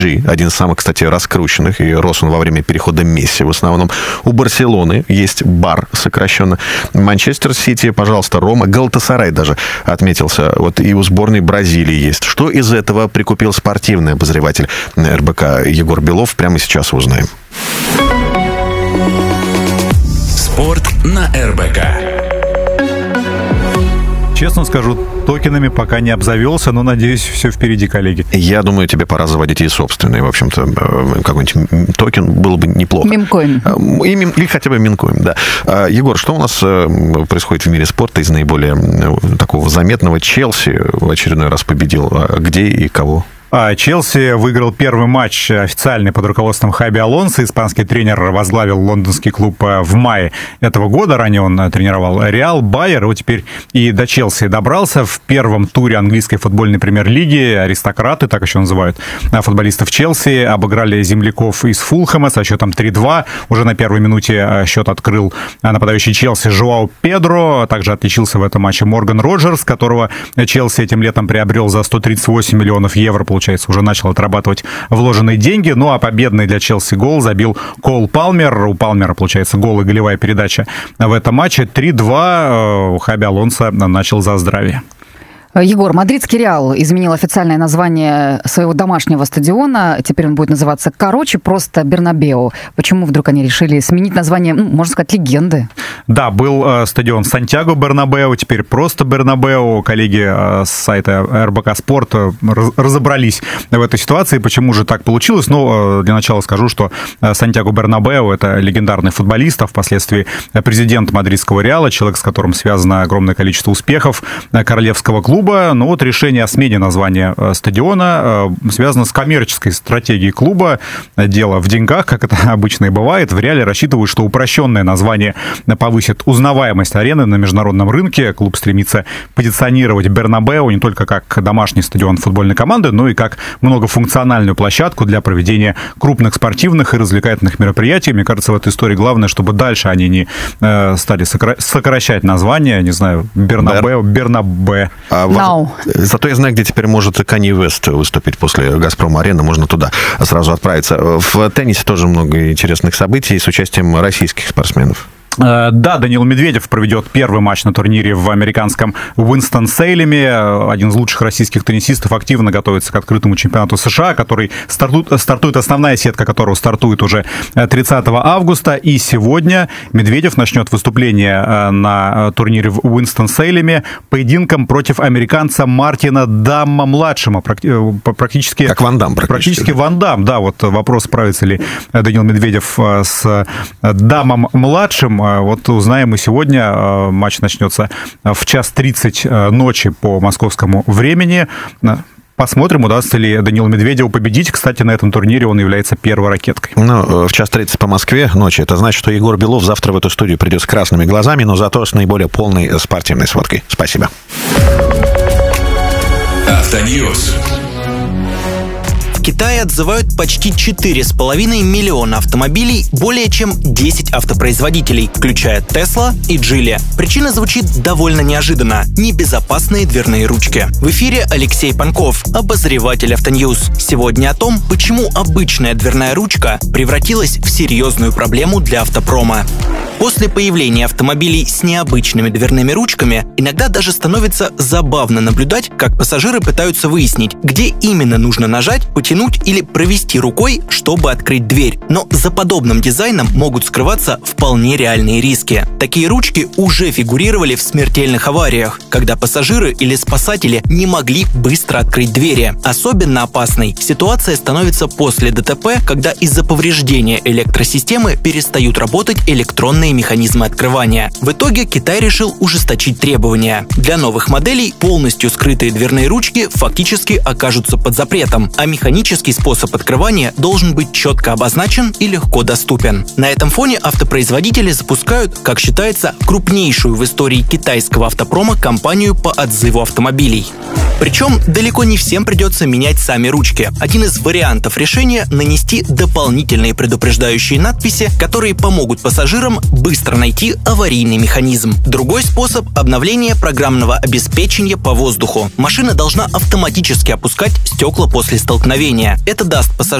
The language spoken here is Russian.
один из самых, кстати, раскрученных, и рос он во время перехода Месси в основном. У Барселоны есть бар, сокращенно. Манчестер Сити, пожалуйста, Рома, Галатасарай даже отметился. Вот и у сборной Бразилии есть. Что из этого прикупил спортивный обозреватель РБК Егор Белов, прямо сейчас узнаем. Спорт на РБК. Честно скажу, токенами пока не обзавелся, но, надеюсь, все впереди, коллеги. Я думаю, тебе пора заводить и собственный, в общем-то, какой-нибудь токен было бы неплохо. Мемкоин. Или хотя бы мемкоин, да. Егор, что у нас происходит в мире спорта из наиболее такого заметного? Челси в очередной раз победил. Где и кого? Челси выиграл первый матч официальный под руководством Хаби Алонсо. Испанский тренер возглавил лондонский клуб в мае этого года. Ранее он тренировал Реал, Байер, и вот теперь и до Челси добрался. В первом туре английской футбольной премьер-лиги аристократы, так еще называют футболистов Челси, обыграли земляков из Фулхэма со счетом 3-2. Уже на первой минуте счет открыл нападающий Челси Жоау Педро. Также отличился в этом матче Морган Роджерс, которого Челси этим летом приобрел за 138 миллионов евро, получается, уже начал отрабатыч вложенные деньги. Ну, а победный для Челси гол забил Кол Палмер. У Палмера, получается, гол и голевая передача в этом матче. 3-2. Хаби Алонсо начал за здравие. Егор, мадридский Реал изменил официальное название своего домашнего стадиона. Теперь он будет называться короче, просто Бернабеу. Почему вдруг они решили сменить название, можно сказать, легенды? Да, был стадион Сантьяго Бернабеу, теперь просто Бернабеу. Коллеги с сайта РБК Спорт разобрались в этой ситуации, почему же так получилось. Но для начала скажу, что Сантьяго Бернабеу — это легендарный футболист, а впоследствии президент мадридского Реала, человек, с которым связано огромное количество успехов королевского клуба. Но вот решение о смене названия стадиона связано с коммерческой стратегией клуба. Дело в деньгах, как это обычно и бывает. В Реале рассчитывают, что упрощенное название повысит узнаваемость арены на международном рынке. Клуб стремится позиционировать Бернабеу не только как домашний стадион футбольной команды, но и как многофункциональную площадку для проведения крупных спортивных и развлекательных мероприятий. Мне кажется, в этой истории главное, чтобы дальше они не стали сокращать название, не знаю, Бернабеу, Бернабе. Зато я знаю, где теперь может Канье Уэст выступить после «Газпром-арены». Можно туда сразу отправиться. В теннисе тоже много интересных событий с участием российских спортсменов. Да, Даниил Медведев проведет первый матч на турнире в американском Уинстон-Сейлеме. Один из лучших российских теннисистов активно готовится к открытому чемпионату США, который стартует, основная сетка которого стартует уже 30 августа. И сегодня Медведев начнет выступление на турнире в Уинстон-Сейлеме поединком против американца Мартина Дамма-младшего. Практически... Как Ван Дам. Практически Ван Дам, да. Вот вопрос, справится ли Даниил Медведев с Даммом-младшим. Вот узнаем мы сегодня. Матч начнется в 1:30 ночи по московскому времени. Посмотрим, удастся ли Даниилу Медведеву победить. Кстати, на этом турнире он является первой ракеткой. Ну, в 1:30 по Москве ночи. Это значит, что Егор Белов завтра в эту студию придет с красными глазами, но зато с наиболее полной спортивной сводкой. Спасибо. Автоньюз. В Китае отзывают почти 4,5 миллиона автомобилей более чем 10 автопроизводителей, включая Tesla и Geely. Причина звучит довольно неожиданно – небезопасные дверные ручки. В эфире Алексей Панков, обозреватель Автоньюз. Сегодня о том, почему обычная дверная ручка превратилась в серьезную проблему для автопрома. После появления автомобилей с необычными дверными ручками иногда даже становится забавно наблюдать, как пассажиры пытаются выяснить, где именно нужно нажать, потянуть или провести рукой, чтобы открыть дверь. Но за подобным дизайном могут скрываться вполне реальные риски. Такие ручки уже фигурировали в смертельных авариях, когда пассажиры или спасатели не могли быстро открыть двери. Особенно опасной ситуация становится после ДТП, когда из-за повреждения электросистемы перестают работать электронные механизмы открывания. В итоге Китай решил ужесточить требования. Для новых моделей полностью скрытые дверные ручки фактически окажутся под запретом, а механический способ открывания должен быть четко обозначен и легко доступен. На этом фоне автопроизводители запускают, как считается, крупнейшую в истории китайского автопрома кампанию по отзыву автомобилей. Причем далеко не всем придется менять сами ручки. Один из вариантов решения – нанести дополнительные предупреждающие надписи, которые помогут пассажирам быстро найти аварийный механизм. Другой способ – обновление программного обеспечения по воздуху. Машина должна автоматически опускать стекла после столкновения. управления. Это даст пассажирам